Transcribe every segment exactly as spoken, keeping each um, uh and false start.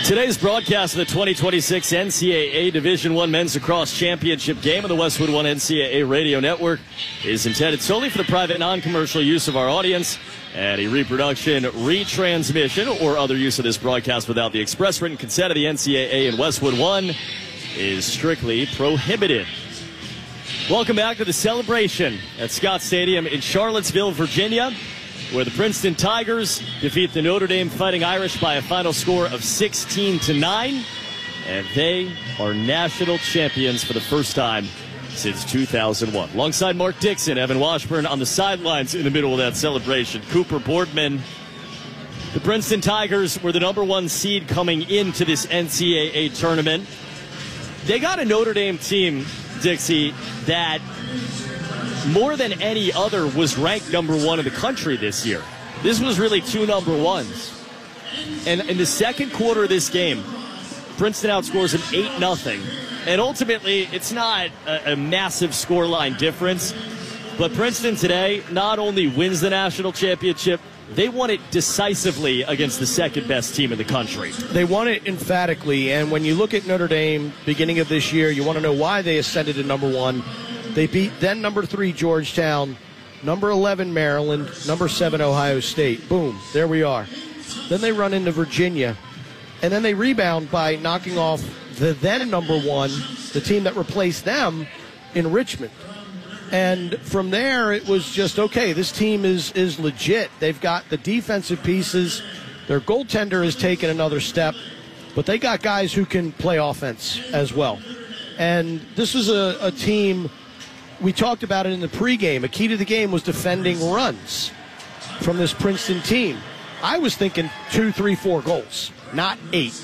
Today's broadcast of the twenty twenty-six N C double A Division One Men's Lacrosse Championship game of the Westwood One N C double A Radio Network is intended solely for the private non-commercial use of our audience, and a reproduction, retransmission, or other use of this broadcast without the express written consent of the N C double A and Westwood One is strictly prohibited. Welcome back to the celebration at Scott Stadium in Charlottesville, Virginia, where the Princeton Tigers defeat the Notre Dame Fighting Irish by a final score of sixteen to nine, and they are national champions for the first time since two thousand one. Alongside Mark Dixon, Evan Washburn on the sidelines in the middle of that celebration. Cooper Boardman. The Princeton Tigers were the number one seed coming into this N C double A tournament. They got a Notre Dame team, Dixie, that more than any other was ranked number one in the country this year. This was really two number ones. And in the second quarter of this game, Princeton outscores them eight nothing. And ultimately, it's not a, a massive scoreline difference. But Princeton today not only wins the national championship, they won it decisively against the second best team in the country. They won it emphatically. And when you look at Notre Dame, beginning of this year, you want to know why they ascended to number one. They beat then number three Georgetown, number eleven Maryland, number seven Ohio State. Boom, there we are. Then they run into Virginia, and then they rebound by knocking off the then number one, the team that replaced them, in Richmond. And from there, it was just, okay, this team is, is legit. They've got the defensive pieces. Their goaltender has taken another step, but they got guys who can play offense as well. And this was a, a team... We talked about it in the pregame. A key to the game was defending runs from this Princeton team. I was thinking two, three, four goals, not eight.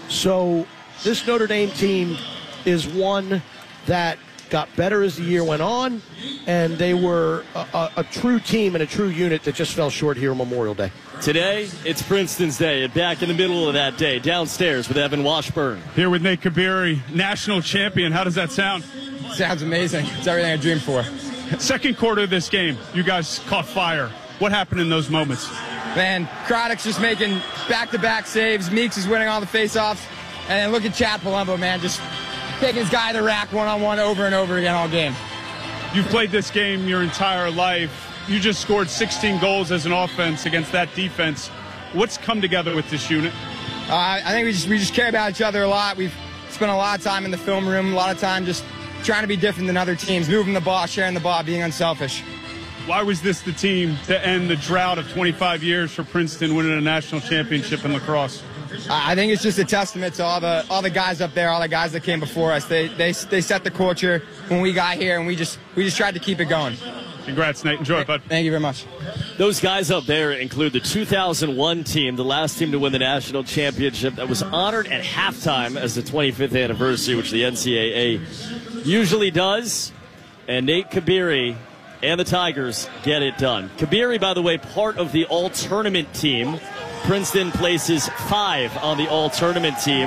So this Notre Dame team is one that got better as the year went on, and they were a, a, a true team and a true unit that just fell short here on Memorial Day. Today, it's Princeton's day, and back in the middle of that day, downstairs with Evan Washburn. Here with Nate Kabiri, national champion. How does that sound? Sounds amazing. It's everything I dreamed for. Second quarter of this game, you guys caught fire. What happened in those moments? Man, Craddock's just making back-to-back saves. Meeks is winning all the face-offs. And then look at Chad Palumbo, man, just taking his guy to the rack one-on-one over and over again all game. You've played this game your entire life. You just scored sixteen goals as an offense against that defense. What's come together with this unit? Uh, I think we just we just care about each other a lot. We've spent a lot of time in the film room, a lot of time just trying to be different than other teams, moving the ball, sharing the ball, being unselfish. Why was this the team to end the drought of twenty-five years for Princeton, winning a national championship in lacrosse? I think it's just a testament to all the all the guys up there, all the guys that came before us. They they they set the culture when we got here, and we just we just tried to keep it going. Congrats, Nate. Enjoy it, bud. Thank you very much. Those guys up there include the two thousand one team, the last team to win the national championship that was honored at halftime as the twenty-fifth anniversary, which the N C double A usually does. And Nate Kabiri and the Tigers get it done. Kabiri, by the way, part of the all-tournament team. Princeton places five on the all-tournament team.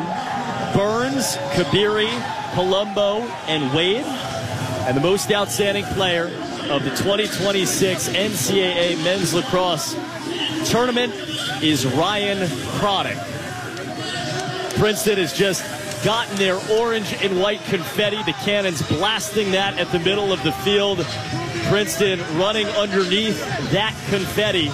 Burns, Kabiri, Palumbo, and Wade. And the most outstanding player of the twenty twenty-six N C double A Men's Lacrosse Tournament is Ryan Craddock. Princeton has just gotten their orange and white confetti. The cannons blasting that at the middle of the field. Princeton running underneath that confetti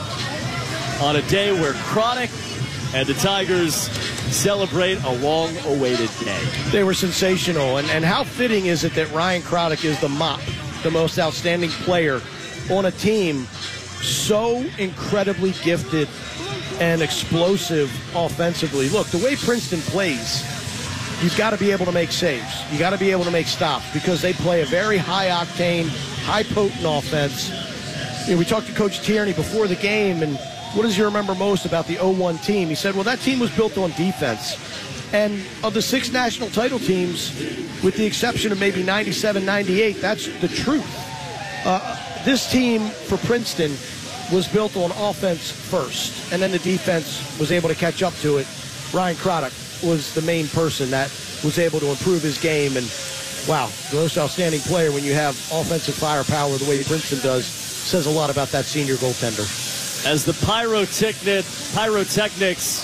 on a day where Craddock and the Tigers celebrate a long-awaited day. They were sensational. And, and how fitting is it that Ryan Craddock is the mop, the most outstanding player on a team so incredibly gifted and explosive offensively. Look, the way Princeton plays, you've got to be able to make saves. You got to be able to make stops because they play a very high-octane, high-potent offense. You know, we talked to Coach Tierney before the game, and what does he remember most about the oh one team? He said, well, that team was built on defense. And of the six national title teams, with the exception of maybe ninety-seven, ninety-eight, that's the truth. Uh, this team for Princeton was built on offense first, and then the defense was able to catch up to it. Ryan Craddock was the main person that was able to improve his game. And, wow, the most outstanding player when you have offensive firepower the way Princeton does says a lot about that senior goaltender. As the pyrotechnic, pyrotechnics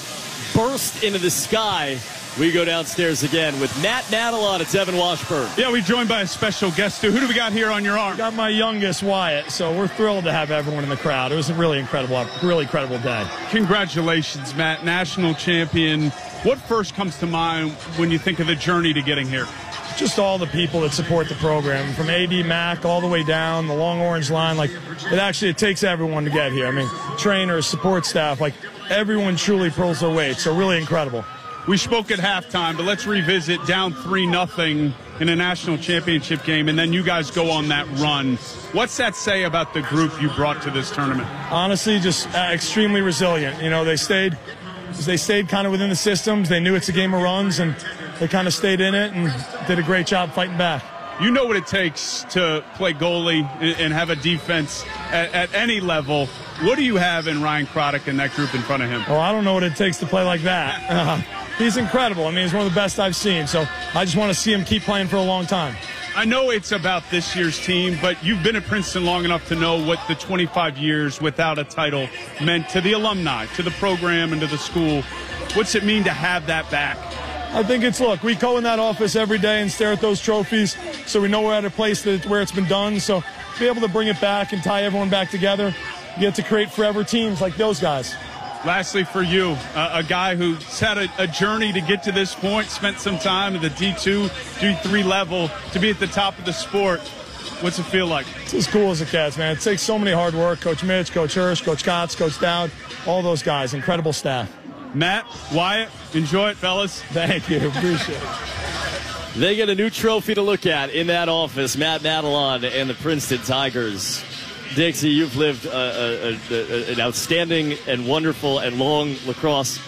burst into the sky. We go downstairs again with Matt Matalon. It's Evan Washburn. Yeah, we're joined by a special guest, too. Who do we got here on your arm? Got my youngest, Wyatt, so we're thrilled to have everyone in the crowd. It was a really incredible, really incredible day. Congratulations, Matt, national champion. What first comes to mind when you think of the journey to getting here? Just all the people that support the program, from A D Mac all the way down, the long orange line. Like, it actually, it takes everyone to get here. I mean, trainers, support staff, like, everyone truly pulls their weight, so really incredible. We spoke at halftime, but let's revisit down three nothing in a national championship game, and then you guys go on that run. What's that say about the group you brought to this tournament? Honestly, just uh, extremely resilient. You know, they stayed, they stayed kind of within the systems. They knew it's a game of runs, and they kind of stayed in it and did a great job fighting back. You know what it takes to play goalie and have a defense at, at any level. What do you have in Ryan Craddock and that group in front of him? Well, I don't know what it takes to play like that. Uh, he's incredible. I mean, he's one of the best I've seen. So I just want to see him keep playing for a long time. I know it's about this year's team, but you've been at Princeton long enough to know what the twenty-five years without a title meant to the alumni, to the program, and to the school. What's it mean to have that back? I think it's, look, we go in that office every day and stare at those trophies, so we know we're at a place that, where it's been done. So to be able to bring it back and tie everyone back together, you get to create forever teams like those guys. Lastly, for you, uh, a guy who's had a, a journey to get to this point, spent some time at the D two, D three level to be at the top of the sport. What's it feel like? It's as cool as it gets, man. It takes so many hard work. Coach Mitch, Coach Hirsch, Coach Kotz, Coach Dowd, all those guys, incredible staff. Matt, Wyatt, enjoy it, fellas. Thank you. Appreciate it. They get a new trophy to look at in that office. Matt Matalon and the Princeton Tigers. Dixie, you've lived a, a, a, an outstanding and wonderful and long lacrosse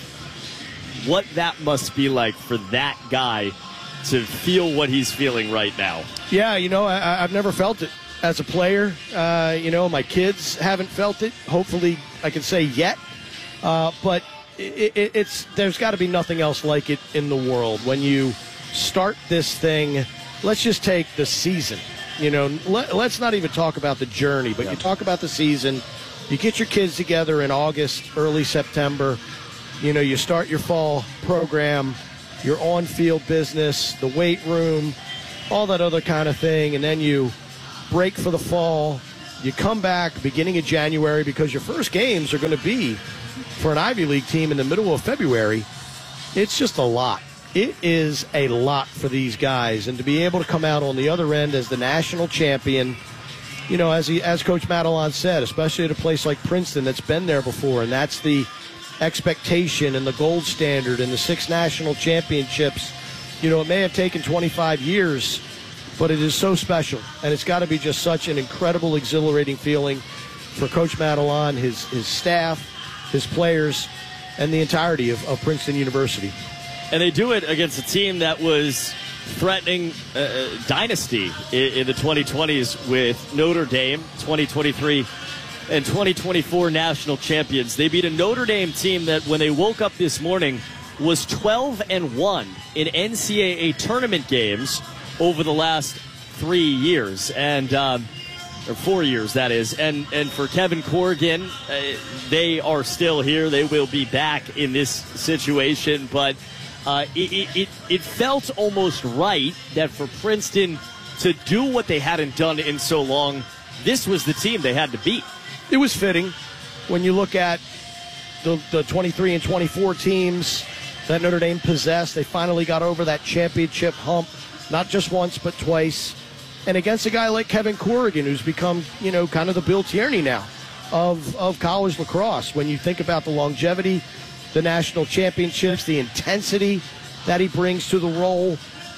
life. What that must be like for that guy to feel what he's feeling right now. Yeah, you know, I, I've never felt it as a player. Uh, you know, my kids haven't felt it. Hopefully, I can say yet. Uh, but it, it, it's there's got to be nothing else like it in the world. When you start this thing, let's just take the season. You know, let, let's not even talk about the journey, but yeah. You talk about the season. You get your kids together in August, early September. You know, you start your fall program, your on-field business, the weight room, all that other kind of thing, and then you break for the fall. You come back beginning of January because your first games are going to be for an Ivy League team in the middle of February. It's just a lot. It is a lot for these guys, and to be able to come out on the other end as the national champion, you know, as he, as Coach Matalon said, especially at a place like Princeton that's been there before, and that's the expectation and the gold standard and the six national championships. You know, it may have taken twenty-five years, but it is so special, and it's got to be just such an incredible, exhilarating feeling for Coach Matalon, his, his staff, his players, and the entirety of, of Princeton University. And they do it against a team that was threatening uh, dynasty in, in the twenty twenties with Notre Dame, twenty twenty-three and twenty twenty-four national champions. They beat a Notre Dame team that, when they woke up this morning, was twelve and one in N C double A tournament games over the last three years, and um, or four years, that is. And and for Kevin Corrigan, uh, they are still here. They will be back in this situation, but Uh, it, it, it felt almost right that for Princeton to do what they hadn't done in so long, this was the team they had to beat. It was fitting when you look at the, the twenty-three and twenty-four teams that Notre Dame possessed. They finally got over that championship hump, not just once but twice. And against a guy like Kevin Corrigan, who's become, you know, kind of the Bill Tierney now of, of college lacrosse. When you think about the longevity, the national championships, the intensity that he brings to the role,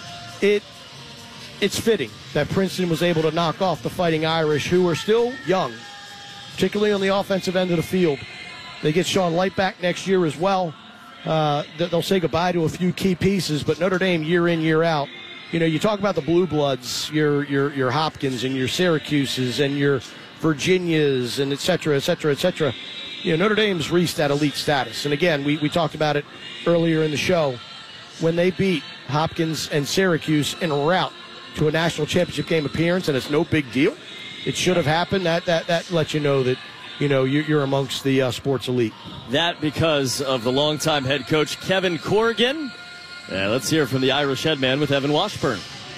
it it's fitting that Princeton was able to knock off the Fighting Irish, who are still young, particularly on the offensive end of the field. They get Sean Light back next year as well. Uh, they'll say goodbye to a few key pieces, but Notre Dame, year in, year out, you know, you talk about the Blue Bloods, your your your Hopkins and your Syracuses and your Virginias and et cetera, et cetera, et cetera. You know, Notre Dame's reached that elite status. And again, we, we talked about it earlier in the show. When they beat Hopkins and Syracuse en route to a national championship game appearance, and it's no big deal. It should have happened. That that that lets you know that you know, you're amongst the uh, sports elite. That because of the longtime head coach Kevin Corrigan. Uh, let's hear from the Irish headman with Evan Washburn.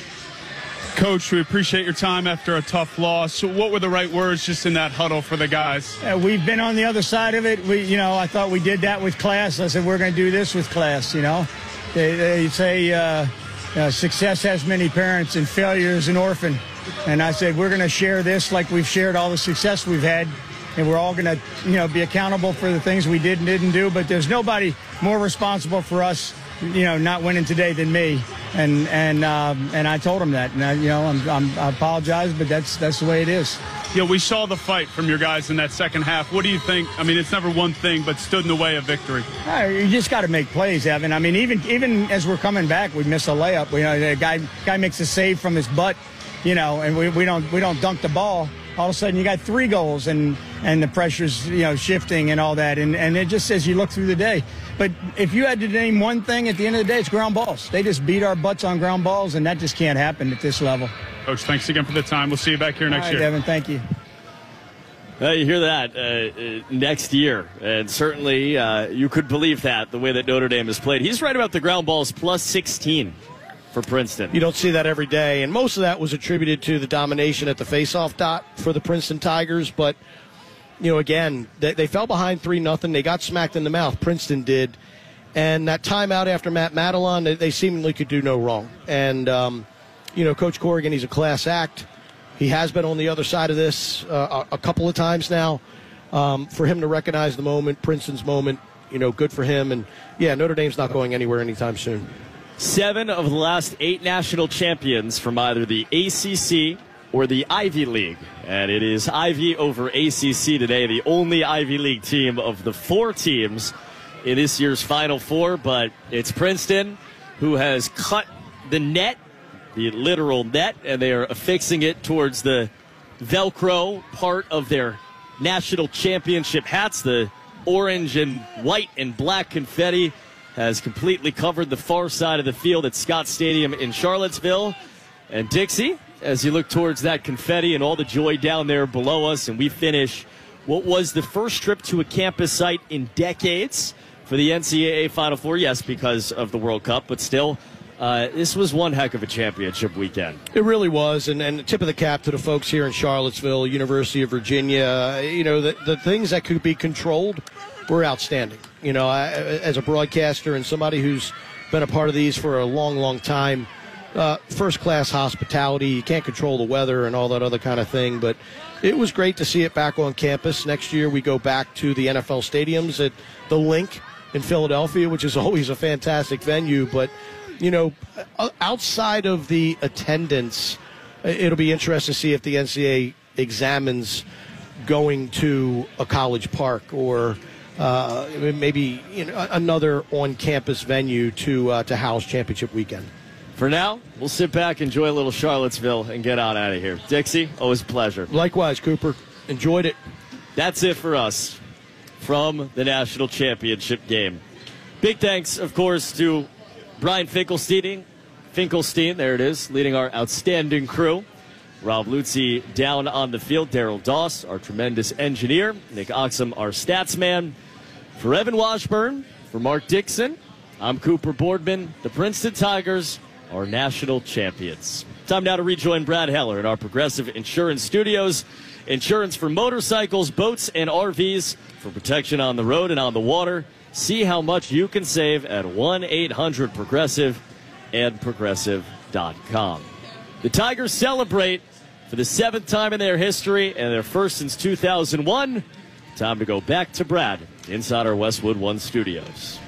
Coach, we appreciate your time after a tough loss. So what were the right words just in that huddle for the guys? Uh, we've been on the other side of it. We, you know, I thought we did that with class. I said we're going to do this with class. You know, they, they say uh, uh, success has many parents and failure is an orphan. And I said we're going to share this like we've shared all the success we've had, and we're all going to, you know, be accountable for the things we did and didn't do. But there's nobody more responsible for us, you know, not winning today than me. And and um, and I told him that. And I, you know, I'm, I'm, I apologize, but that's that's the way it is. Yeah, we saw the fight from your guys in that second half. What do you think? I mean, it's never one thing, but stood in the way of victory. Uh, you just got to make plays, Evan. I mean, even even as we're coming back, we miss a layup. We, you know, the guy guy makes a save from his butt, you know, and we, we don't we don't dunk the ball. All of a sudden, you got three goals, and, and the pressure's, you know, shifting and all that. And, and it just says you look through the day. But if you had to name one thing at the end of the day, it's ground balls. They just beat our butts on ground balls, and that just can't happen at this level. Coach, thanks again for the time. We'll see you back here next all right, year. Evan, thank you. Uh, you hear that uh, uh, next year, and certainly uh, you could believe that, the way that Notre Dame has played. He's right about the ground balls, plus sixteen. For Princeton. You don't see that every day, and most of that was attributed to the domination at the faceoff dot for the Princeton Tigers. But, you know, again, they, they fell behind three nothing. They got smacked in the mouth. Princeton did. And that timeout after Matt Madelon, they, they seemingly could do no wrong. And, um, you know, Coach Corrigan, he's a class act. He has been on the other side of this uh, a, a couple of times now. Um, for him to recognize the moment, Princeton's moment, you know, good for him. And, yeah, Notre Dame's not going anywhere anytime soon. Seven of the last eight national champions from either the A C C or the Ivy League. And it is Ivy over A C C today, the only Ivy League team of the four teams in this year's Final Four. But it's Princeton who has cut the net, the literal net, and they are affixing it towards the Velcro part of their national championship hats. The orange and white and black confetti has completely covered the far side of the field at Scott Stadium in Charlottesville. And Dixie, as you look towards that confetti and all the joy down there below us, and we finish what was the first trip to a campus site in decades for the N C double A Final Four. Yes, because of the World Cup, but still, uh, this was one heck of a championship weekend. It really was, and, and tip of the cap to the folks here in Charlottesville, University of Virginia. You know, the, the things that could be controlled were outstanding. You know, I, as a broadcaster and somebody who's been a part of these for a long, long time, uh, first-class hospitality. You can't control the weather and all that other kind of thing, but it was great to see it back on campus. Next year we go back to the N F L stadiums at the Link in Philadelphia, which is always a fantastic venue. But, you know, outside of the attendance, it'll be interesting to see if the N C double A examines going to a college park or Uh, maybe you know, another on-campus venue to uh, to house championship weekend. For now, we'll sit back, enjoy a little Charlottesville, and get on out of here. Dixie, always a pleasure. Likewise, Cooper. Enjoyed it. That's it for us from the national championship game. Big thanks, of course, to Brian Finkelstein. Finkelstein, there it is, leading our outstanding crew. Rob Luzzi down on the field. Daryl Doss, our tremendous engineer. Nick Oxum, our stats man. For Evan Washburn, for Mark Dixon, I'm Cooper Boardman. The Princeton Tigers are national champions. Time now to rejoin Brad Heller in our Progressive Insurance Studios. Insurance for motorcycles, boats, and R Vs for protection on the road and on the water. See how much you can save at one eight hundred progressive and progressive dot com. The Tigers celebrate for the seventh time in their history and their first since two thousand one. Time to go back to Brad inside our Westwood One studios.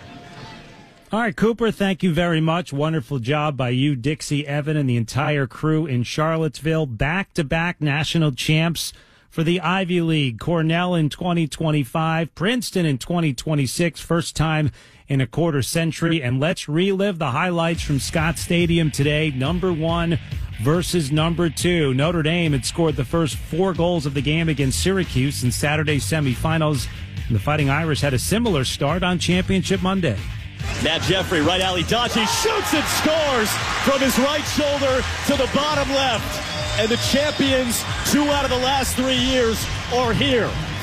All right, Cooper, thank you very much. Wonderful job by you, Dixie, Evan, and the entire crew in Charlottesville. Back-to-back national champs for the Ivy League. Cornell in twenty twenty-five, Princeton in twenty twenty-six, first time in a quarter century. And let's relive the highlights from Scott Stadium today. Number one versus number two. Notre Dame had scored the first four goals of the game against Syracuse in Saturday's semifinals. And the Fighting Irish had a similar start on Championship Monday. Matt Jeffrey, right alley dodge. He shoots and scores from his right shoulder to the bottom left. And the champions, two out of the last three years, are here.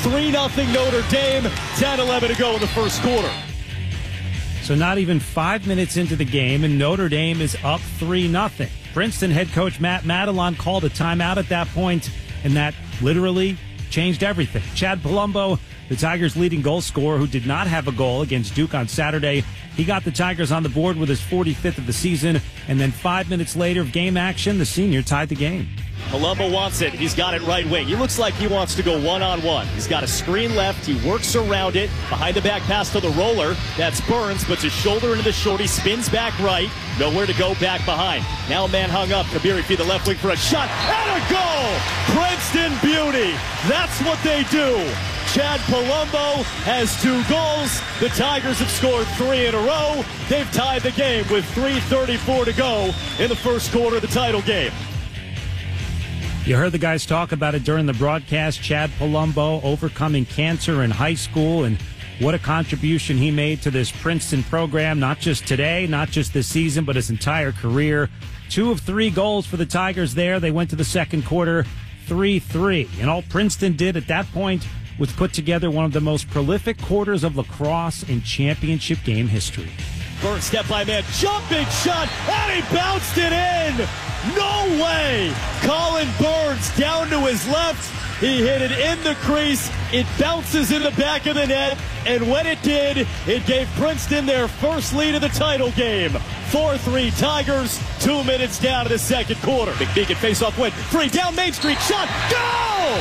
three nothing Notre Dame, ten eleven to go in the first quarter. So not even five minutes into the game, and Notre Dame is up three nothing. Princeton head coach Matt Madelon called a timeout at that point, and that literally changed everything. Chad Palumbo, the Tigers' leading goal scorer, who did not have a goal against Duke on Saturday, he got the Tigers on the board with his forty-fifth of the season, and then five minutes later of game action, the senior tied the game. Palumbo wants it. He's got it right wing. He looks like he wants to go one-on-one. He's got a screen left. He works around it. Behind the back pass to the roller. That's Burns. Puts his shoulder into the short. He spins back right. Nowhere to go back behind. Now a man hung up. Kabiri feed the left wing for a shot. And a goal! Princeton beauty. That's what they do. Chad Palumbo has two goals. The Tigers have scored three in a row. They've tied the game with three thirty-four to go in the first quarter of the title game. You heard the guys talk about it during the broadcast. Chad Palumbo overcoming cancer in high school, and what a contribution he made to this Princeton program, not just today, not just this season, but his entire career. Two of three goals for the Tigers there. They went to the second quarter three three. And all Princeton did at that point was put together one of the most prolific quarters of lacrosse in championship game history. Burns step by man, jumping shot, and he bounced it in! No way! Colin Burns down to his left. He hit it in the crease. It bounces in the back of the net. And when it did, it gave Princeton their first lead of the title game. four three Tigers, two minutes down to the second quarter. McMeekin face-off win. Free down Main Street. Shot. Goal!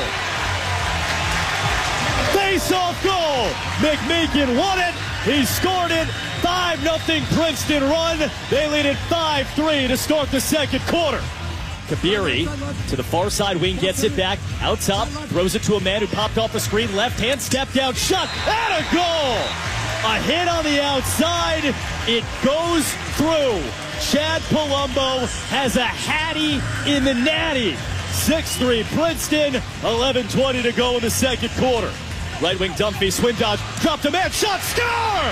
Face-off goal. McMeekin won it. He scored it. five nothing Princeton run. They lead it five three to start the second quarter. Kabiri to the far side wing, gets it back out top, throws it to a man who popped off the screen, left hand step down shot, and a goal! A hit on the outside, it goes through. Chad Palumbo has a hattie in the natty. six three Princeton, eleven twenty to go in the second quarter. Right wing Dunphy, swing dodge, dropped a man, shot, score!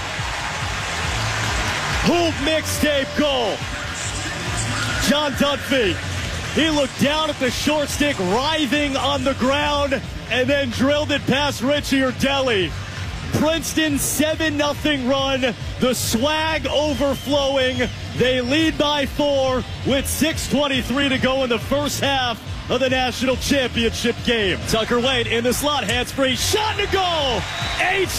Hoop mixtape goal. John Dunphy, he looked down at the short stick, writhing on the ground, and then drilled it past Richie Urdelli. Princeton seven nothing run, the swag overflowing. They lead by four with six twenty-three to go in the first half of the national championship game. Tucker Wade in the slot, hands free, shot to goal. H